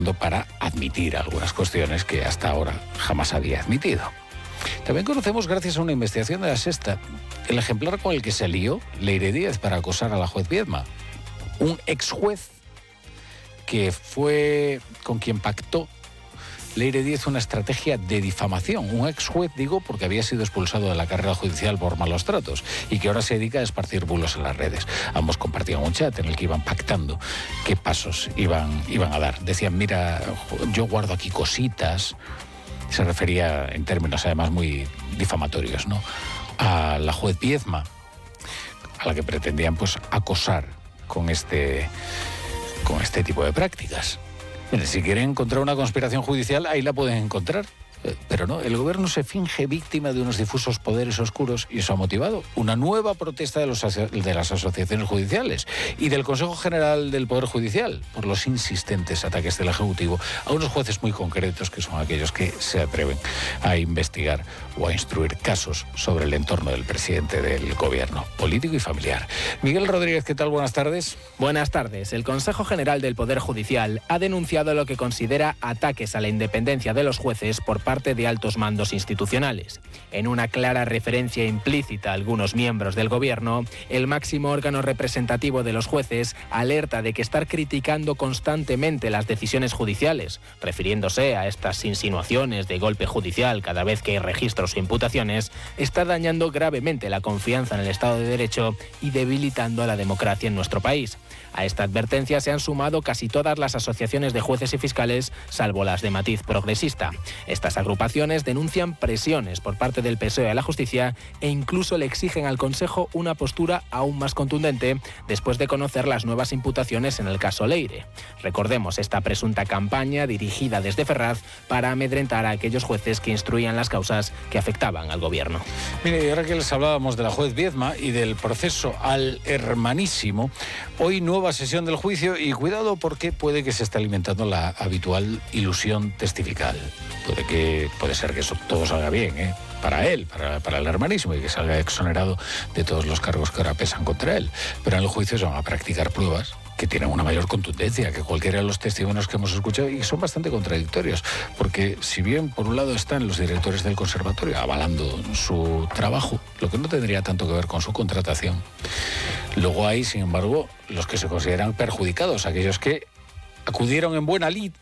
para admitir algunas cuestiones que hasta ahora jamás había admitido. También conocemos, gracias a una investigación de La Sexta, el ejemplar con el que se lió Leire Díez para acosar a la juez Viedma. Un ex juez que fue con quien pactó Leire Díez una estrategia de difamación. Un ex juez, digo, porque había sido expulsado de la carrera judicial por malos tratos y que ahora se dedica a esparcir bulos en las redes. Ambos compartían un chat en el que iban pactando qué pasos iban a dar. Decían, mira, yo guardo aquí cositas. Se refería en términos además muy difamatorios, ¿no?, a la juez Viedma, a la que pretendían pues acosar con este tipo de prácticas. Mire, si quieren encontrar una conspiración judicial, ahí la pueden encontrar. Pero no, el gobierno se finge víctima de unos difusos poderes oscuros y eso ha motivado una nueva protesta de las asociaciones judiciales y del Consejo General del Poder Judicial por los insistentes ataques del Ejecutivo a unos jueces muy concretos que son aquellos que se atreven a investigar o a instruir casos sobre el entorno del presidente del gobierno, político y familiar. Miguel Rodríguez, ¿qué tal? Buenas tardes. Buenas tardes. El Consejo General del Poder Judicial ha denunciado lo que considera ataques a la independencia de los jueces por parte de altos mandos institucionales. En una clara referencia implícita a algunos miembros del gobierno, el máximo órgano representativo de los jueces alerta de que estar criticando constantemente las decisiones judiciales, refiriéndose a estas insinuaciones de golpe judicial cada vez que hay registros o imputaciones, está dañando gravemente la confianza en el Estado de Derecho y debilitando a la democracia en nuestro país. A esta advertencia se han sumado casi todas las asociaciones de jueces y fiscales, salvo las de matiz progresista. Estas agrupaciones denuncian presiones por parte del PSOE a la justicia e incluso le exigen al Consejo una postura aún más contundente después de conocer las nuevas imputaciones en el caso Leire. Recordemos esta presunta campaña dirigida desde Ferraz para amedrentar a aquellos jueces que instruían las causas que afectaban al gobierno. Mire, y ahora que les hablábamos de la juez Viedma y del proceso al hermanísimo, hoy nueva sesión del juicio y cuidado porque puede que se esté alimentando la habitual ilusión testifical. Puede ser que eso todo salga bien, para él, para el hermanísimo, y que salga exonerado de todos los cargos que ahora pesan contra él. Pero en el juicio se van a practicar pruebas que tienen una mayor contundencia que cualquiera de los testimonios que hemos escuchado y son bastante contradictorios, porque si bien por un lado están los directores del conservatorio avalando su trabajo, lo que no tendría tanto que ver con su contratación, luego hay, sin embargo, los que se consideran perjudicados, aquellos que acudieron en buena lid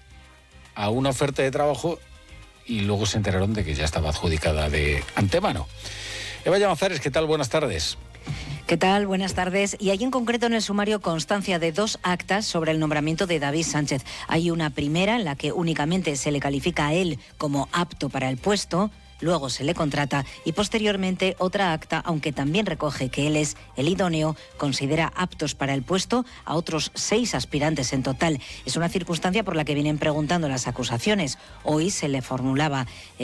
a una oferta de trabajo y luego se enteraron de que ya estaba adjudicada de antemano. Eva Llamazares, ¿qué tal? Buenas tardes. ¿Qué tal? Buenas tardes. Y hay en concreto en el sumario constancia de 2 actas sobre el nombramiento de David Sánchez. Hay una primera en la que únicamente se le califica a él como apto para el puesto, luego se le contrata y posteriormente otra acta, aunque también recoge que él es el idóneo, considera aptos para el puesto a otros 6 aspirantes en total. Es una circunstancia por la que vienen preguntando las acusaciones. Hoy se la formulaba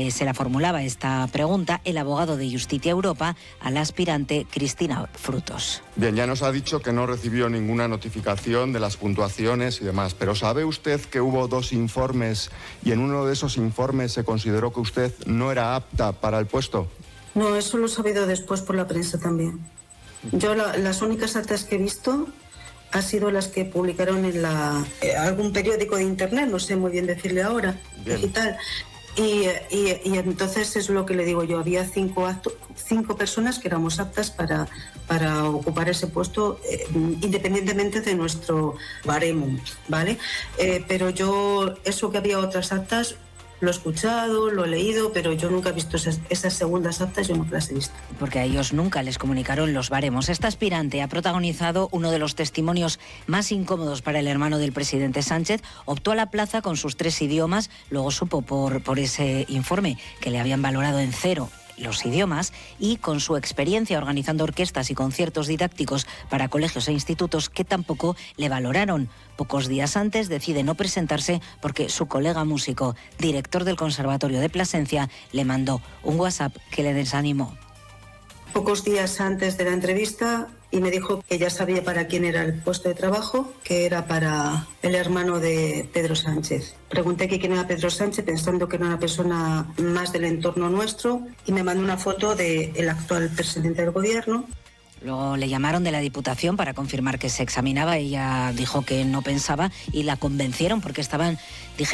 esta pregunta el abogado de Justicia Europa a la aspirante Cristina Frutos. Bien, ya nos ha dicho que no recibió ninguna notificación de las puntuaciones y demás, pero ¿sabe usted que hubo 2 informes y en uno de esos informes se consideró que usted no era apta para el puesto? No, eso lo he sabido después por la prensa también. Yo las únicas actas que he visto han sido las que publicaron en algún periódico de internet, no sé muy bien decirle ahora, bien, digital. Y entonces es lo que le digo yo, había 5 personas que éramos aptas para ocupar ese puesto independientemente de nuestro baremo, ¿vale? Pero yo, eso que había otras actas, lo he escuchado, lo he leído, pero yo nunca he visto esas segundas actas, yo nunca las he visto. Porque a ellos nunca les comunicaron los baremos. Esta aspirante ha protagonizado uno de los testimonios más incómodos para el hermano del presidente Sánchez. Optó a la plaza con sus 3 idiomas, luego supo por ese informe que le habían valorado en 0 los idiomas y con su experiencia organizando orquestas y conciertos didácticos para colegios e institutos que tampoco le valoraron. Pocos días antes decide no presentarse porque su colega músico, director del Conservatorio de Plasencia, le mandó un WhatsApp que le desanimó. Pocos días antes de la entrevista y me dijo que ya sabía para quién era el puesto de trabajo, que era para el hermano de Pedro Sánchez. Pregunté quién era Pedro Sánchez pensando que era una persona más del entorno nuestro y me mandó una foto del actual presidente del gobierno. Luego le llamaron de la Diputación para confirmar que se examinaba. Ella dijo que no pensaba y la convencieron porque estaban,